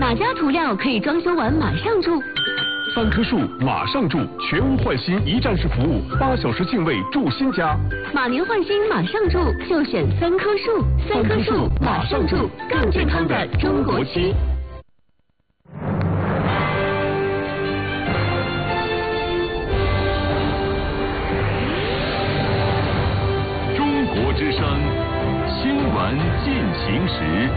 哪家涂料可以装修完马上住 ？3棵树马上住，全屋换新一站式服务，8小时净位住新家。 马年换新马上住，就选3棵树。3棵树马上住，更健康的中国漆。 中国之声新闻进行时。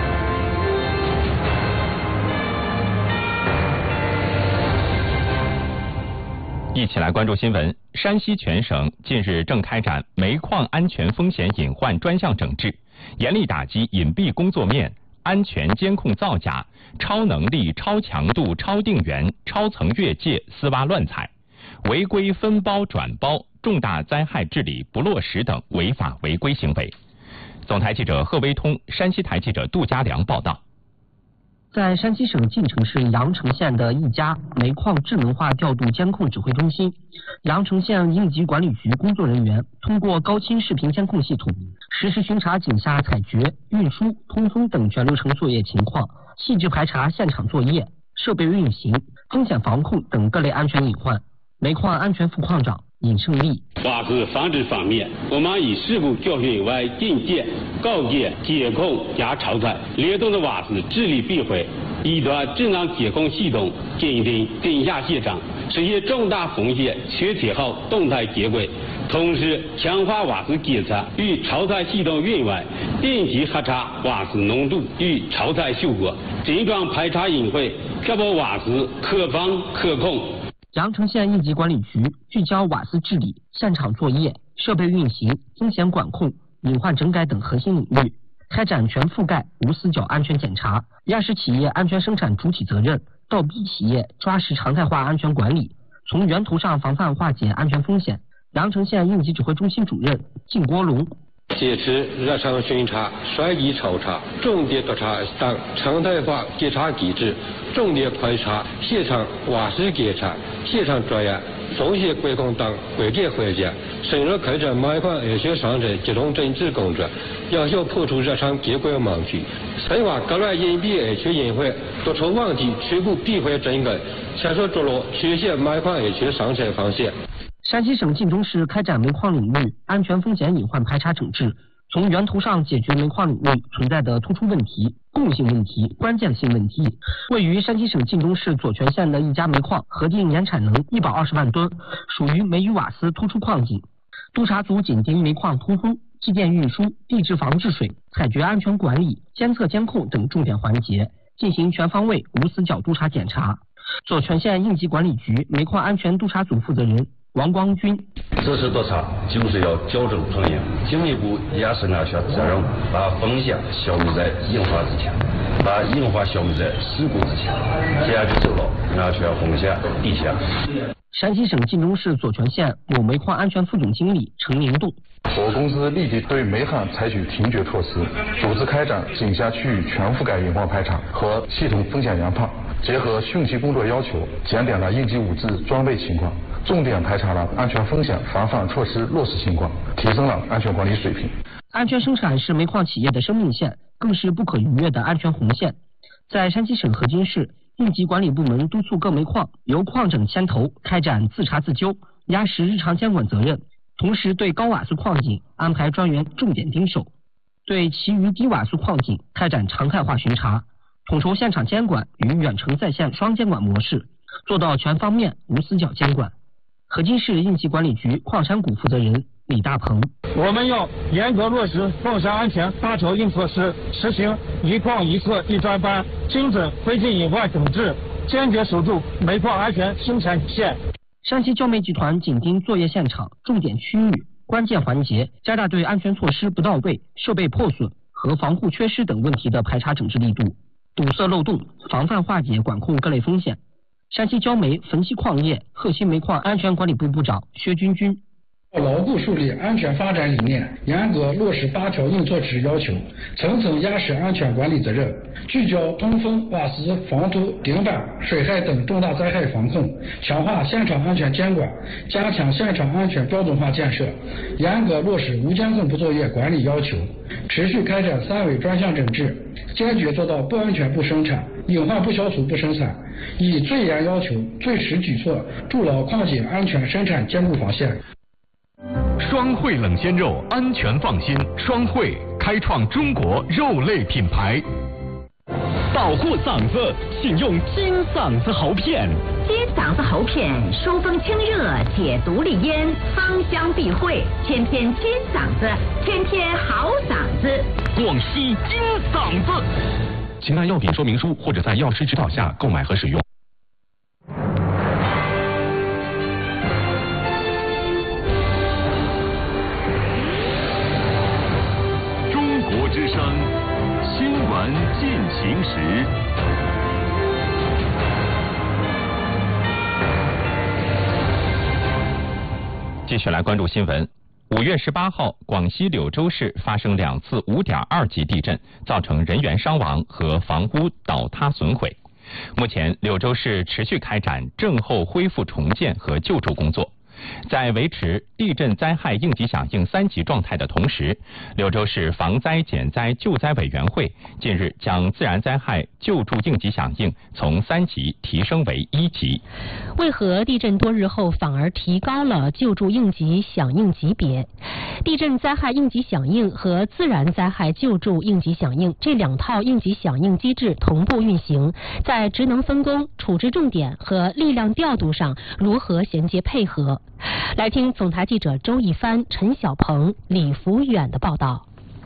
一起来关注新闻。山西全省近日正开展煤矿安全风险隐患专项整治，严厉打击隐蔽工作面、安全监控造假、超能力、超强度、超定员、超层越界、丝袜乱采、违规分包转包、重大灾害治理不落实等违法违规行为。总台记者贺威通、山西台记者杜家良报道。 在山西省晋城市阳城县的一家煤矿智能化调度监控指挥中心，阳城县应急管理局工作人员通过高清视频监控系统，实时巡查井下采掘、运输、通风等全流程作业情况，细致排查现场作业、设备运行、风险防控等各类安全隐患。煤矿安全副矿长尹胜利： 瓦斯防治方面，我们以事故教训为警戒、告诫、监控加超采，联动的瓦斯治理避讳，一端智能监控系统鉴定井下现场，实现重大风险确切后动态接轨，同时强化瓦斯检测与超采系统运维，定期核查瓦斯浓度与超采效果，整装排查隐晦，确保瓦斯可防可控。 阳城县应急管理局聚焦瓦斯治理、现场作业、设备运行、风险管控、隐患整改等核心领域，开展全覆盖无死角安全检查，压实企业安全生产主体责任，倒逼企业抓实常态化安全管理，从源头上防范化解安全风险。阳城县应急指挥中心主任靳国龙： 坚持日常巡查、率机抽查、重点督查等常态化检查机制，重点排查现场瓦斯检查、现场作业、风险管控等关键环节，深入开展煤矿安全生产集中整治工作，有效破除日常监管盲区，深挖各类隐蔽安全隐患，督促问题全部闭环整改，切实着落全县煤矿安全生产方向。 山西省晋中市开展煤矿领域安全风险隐患排查整治，从源头上解决煤矿领域存在的突出问题、共性问题、关键性问题。位于山西省晋中市左权县的一家煤矿核定年产能120万吨，属于煤与瓦斯突出矿井。督查组紧盯煤矿通风、机电运输、地质防治水、采掘安全管理、监测监控等重点环节，进行全方位无死角督查检查。左权县应急管理局煤矿安全督查组负责人王光军： 这次督查就是要矫正从严，进一步压实安全责任，把风险消灭在隐患之前，把隐患消灭在事故之前，这样就走了安全风险底线。 山西省晋中市左权县某煤矿安全副总经理陈明栋： 我公司立即对煤焊采取停绝措施，组织开展井下区域全覆盖隐患排查和系统风险研判，结合汛期工作要求，检点了应急物资装备情况，重点排查了安全风险防范措施落实情况，提升了安全管理水平。 安全生产是煤矿企业的生命线，更是不可逾越的安全红线。在山西省河津市，应急管理部门督促各煤矿由矿长牵头开展自查自纠，压实日常监管责任，同时对高瓦斯矿井安排专员重点盯守，对其余低瓦斯矿井开展常态化巡查，统筹现场监管与远程在线双监管模式，做到全方面无死角监管。河津市应急管理局矿山谷负责人李大鹏： 我们要严格落实矿山安全大调应措施，实行一矿一测一专班，精准灰烬隐患整治，坚决守住煤矿安全生产线。 山西焦煤集团紧盯作业现场、重点区域、关键环节，加大对安全措施不到位、设备破损和防护缺失等问题的排查整治力度，堵塞漏洞，防范化解管控各类风险。山西焦煤汾西矿业鹤溪煤矿安全管理部部长薛军军： 牢固树立安全发展理念，严格落实8条硬措施要求，层层压实安全管理责任，聚焦通风、瓦斯、房土、顶板、水害等重大灾害防控，强化现场安全监管，加强现场安全标准化建设，严格落实无监控不作业管理要求，持续开展3维专项整治，坚决做到不安全不生产、隐患不消除不生产，以最严要求、最实举措筑牢矿井安全生产坚固防线。 双汇冷鲜肉，安全放心。双汇开创中国肉类品牌。 保护嗓子，请用金嗓子喉片。金嗓子喉片疏风清热，解毒利咽，芳香避秽，天天金嗓子，天天好嗓子。 广西金嗓子。请按药品说明书或者在药师指导下购买和使用。 中国之声新闻进行时。 继续来关注新闻。5月18号，广西柳州市发生2次5.2级地震，造成人员伤亡和房屋倒塌损毁。目前，柳州市持续开展震后恢复重建和救助工作。在维持地震灾害应急响应3级状态的同时，柳州市防灾减灾救灾委员会近日将自然灾害救助应急响应从3级提升为1级。 为何地震多日后反而提高了救助应急响应级别？地震灾害应急响应和自然灾害救助应急响应这2套应急响应机制同步运行，在职能分工、处置重点和力量调度上如何衔接配合？来听总台记者周一帆、陈小鹏、李福远的报道。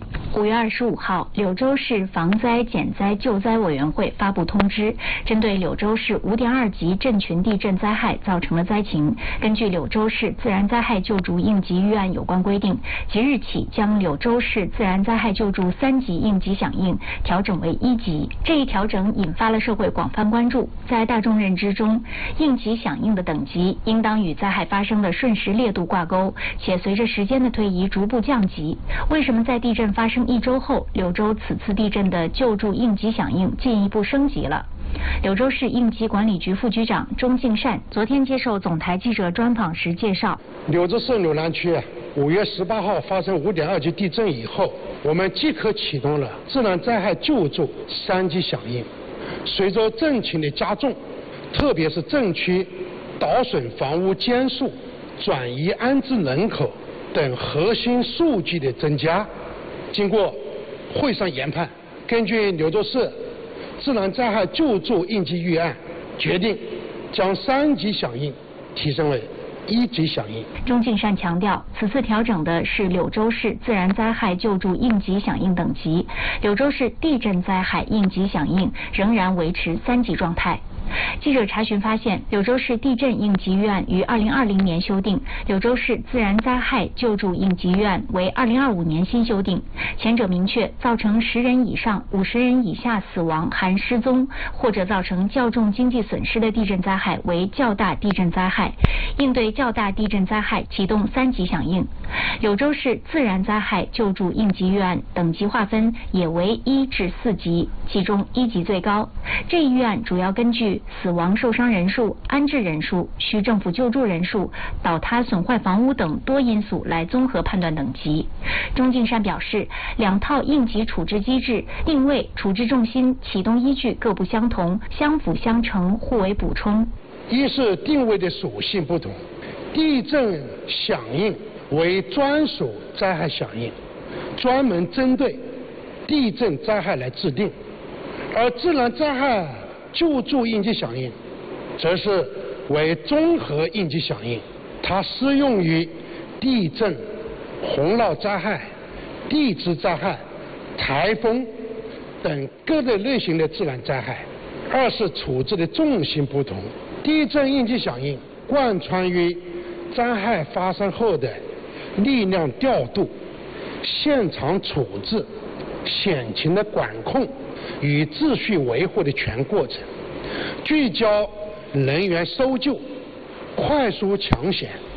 5月25号，柳州市防灾减灾救灾委员会发布通知，针对柳州市5.2级震群地震灾害造成的灾情，根据柳州市自然灾害救助应急预案有关规定，即日起将柳州市自然灾害救助3级应急响应调整为1级。这一调整引发了社会广泛关注。在大众认知中，应急响应的等级应当与灾害发生的瞬时烈度挂钩，且随着时间的推移逐步降级。为什么在地震发生1周后，柳州此次地震的救助应急响应进一步升级了？柳州市应急管理局副局长钟敬善昨天接受总台记者专访时介绍， 柳州市柳南区5月18号发生5.2级地震以后，我们即刻启动了自然灾害救助3级响应。随着震情的加重，特别是震区倒损房屋间数、转移安置人口等核心数据的增加，经过会上研判，根据柳州市自然灾害救助应急预案，决定将3级响应提升为1级响应。 钟敬善强调，此次调整的是柳州市自然灾害救助应急响应等级，柳州市地震灾害应急响应仍然维持3级状态。记者查询发现，柳州市地震应急预案于2020年修订，柳州市自然灾害救助应急预案为2025年新修订。前者明确造成10人以上50人以下死亡含失踪或者造成较重经济损失的地震灾害为较大地震灾害，应对较大地震灾害启动3级响应。柳州市自然灾害救助应急预案等级划分也为1至4级，其中1级最高。这一预案主要根据死亡受伤人数、安置人数、需政府救助人数、倒塌损坏房屋等多因素来综合判断等级。钟敬善表示，2套应急处置机制定位、处置重心、启动依据各不相同，相辅相成，互为补充。 一是定位的属性不同，地震响应为专属灾害响应，专门针对地震灾害来制定，而自然灾害救助应急响应则是为综合应急响应，它适用于地震、洪涝灾害、地质灾害、台风等各类型的自然灾害。二是处置的重心不同，地震应急响应贯穿于灾害发生后的力量调度、现场处置、险情的管控与秩序维护的全过程，聚焦人员搜救、快速抢险、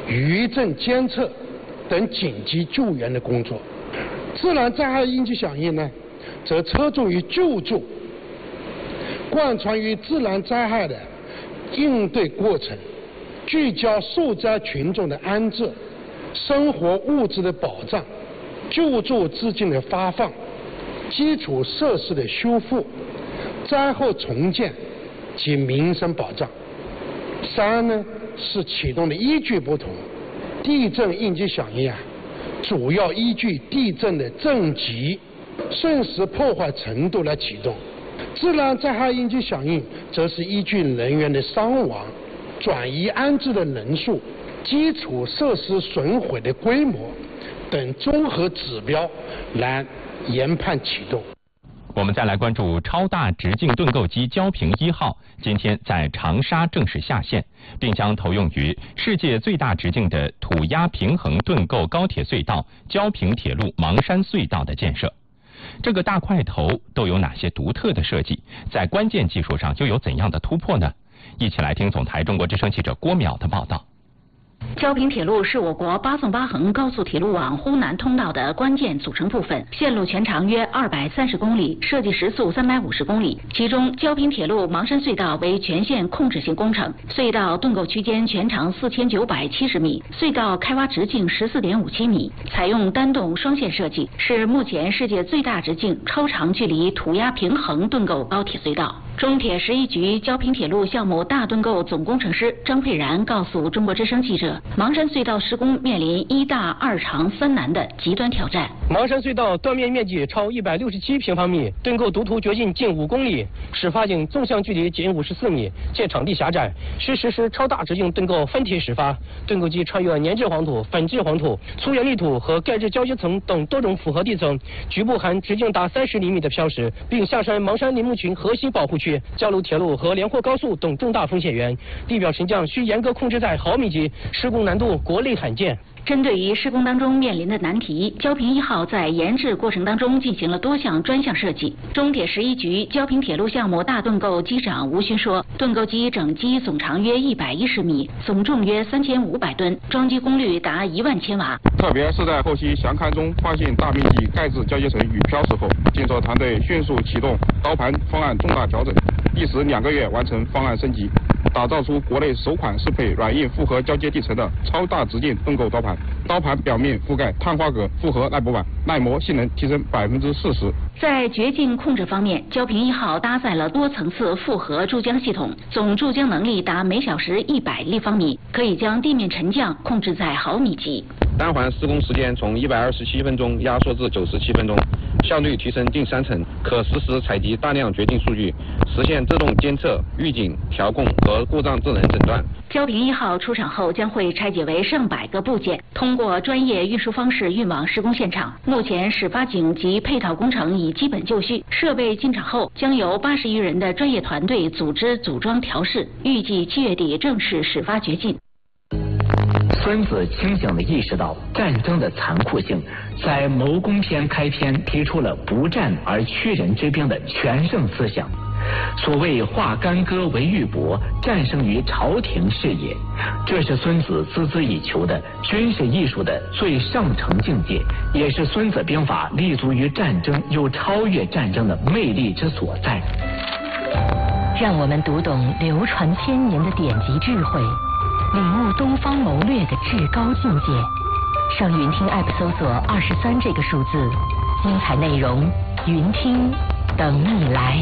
余震监测等紧急救援的工作。自然灾害应急响应呢，则侧重于救助，贯穿于自然灾害的应对过程，聚焦受灾群众的安置、生活物资的保障、救助资金的发放、基础设施的修复、灾后重建及民生保障。三呢是启动的依据不同，地震应急响应主要依据地震的震级、瞬时破坏程度来启动；自然灾害应急响应则是依据人员的伤亡、转移安置的人数、基础设施损毁的规模等综合指标来研判启动。 我们再来关注超大直径盾构机焦平1号今天在长沙正式下线，并将投用于世界最大直径的土压平衡盾构高铁隧道焦平铁路芒山隧道的建设。这个大块头都有哪些独特的设计？在关键技术上又有怎样的突破呢？一起来听总台中国之声记者郭淼的报道。 焦平铁路是我国8纵8横高速铁路网沪南通道的关键组成部分，线路全长约230公里，设计时速350公里。其中，焦平铁路芒山隧道为全线控制性工程，隧道盾构区间全长4970米，隧道开挖直径14.57米，采用单洞双线设计，是目前世界最大直径超长距离土压平衡盾构高铁隧道。中铁11局焦平铁路项目大盾构总工程师张佩然告诉中国之声记者，芒山隧道施工面临1大2长3难的极端挑战。 芒山隧道断面面积超167平方米，盾构独途掘进近5公里，始发井纵向距离仅54米，且场地狭窄，需实施超大直径盾构分体始发。盾构机穿越粘质黄土、粉质黄土、粗圆砾土和钙质胶接层等多种复合地层，局部含直径达30厘米的漂石，并下山芒山林木群核心保护区、交流铁路和连霍高速等重大风险源，地表沉降需严格控制在毫米级，施工难度国内罕见。 针对于施工当中面临的难题，焦平1号在研制过程当中进行了多项专项设计。中铁11局焦平铁路项目大盾构机长吴勋说，盾构机整机总长约110米，总重约3500吨，装机功率达1万千瓦。 特别是在后期详勘中发现大面积钙质交接层与漂石后，建设团队迅速启动刀盘方案重大调整，历时2个月完成方案升级，打造出国内首款适配软硬复合交接地层的超大直径盾构刀盘。刀盘表面覆盖碳化镉复合耐磨板，耐磨性能提升40%。 在掘进控制方面，焦平1号搭载了多层次复合注浆系统，总注浆能力达每小时100立方米，可以将地面沉降控制在毫米级。 单环施工时间从127分钟压缩至97分钟，效率提升近3成，可实时采集大量掘进数据，实现自动监测、预警、调控和故障智能诊断。 焦平1号出厂后将会拆解为上百个部件，通过专业运输方式运往施工现场。目前始发井及配套工程已基本就绪，设备进场后将由80余人的专业团队组织组装调试，预计7月底正式始发掘进。 孙子清醒地意识到战争的残酷性，在《谋攻篇》开篇提出了不战而屈人之兵的全胜思想。所谓化干戈为玉帛，战胜于朝廷事也，这是孙子孜孜以求的军事艺术的最上乘境界，也是孙子兵法立足于战争又超越战争的魅力之所在。 让我们读懂流传千年的典籍智慧，领悟东方谋略的至高境界。上云听 App 搜索23这个数字，精彩内容云听等你来。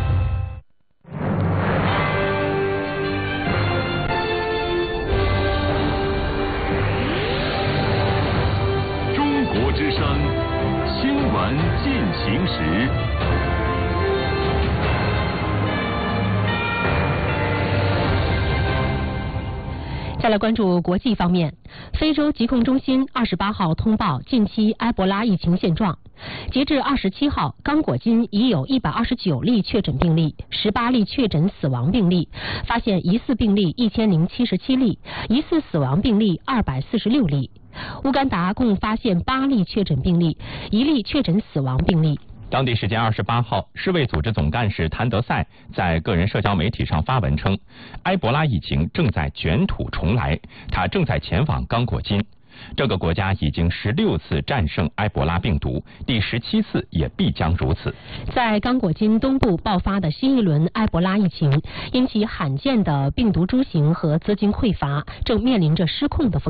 中国之声新闻进行时。 再来关注国际方面，非洲疾控中心28号通报近期埃博拉疫情现状。截至27号，刚果金已有129例确诊病例，18例确诊死亡病例，发现疑似病例1077例，疑似死亡病例246例。乌干达共发现8例确诊病例，1例确诊死亡病例。 当地时间28号，世卫组织总干事谭德赛在个人社交媒体上发文称，埃博拉疫情正在卷土重来，他正在前往刚果金。这个国家已经16次战胜埃博拉病毒，第17次也必将如此。 在刚果金东部爆发的新一轮埃博拉疫情，因其罕见的病毒株型和资金匮乏，正面临着失控的风险。